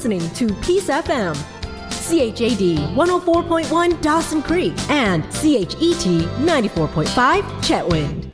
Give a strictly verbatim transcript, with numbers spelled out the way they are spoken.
listening to Peace F M, C H A D one oh four point one Dawson Creek, and C H E T ninety-four point five Chetwynd.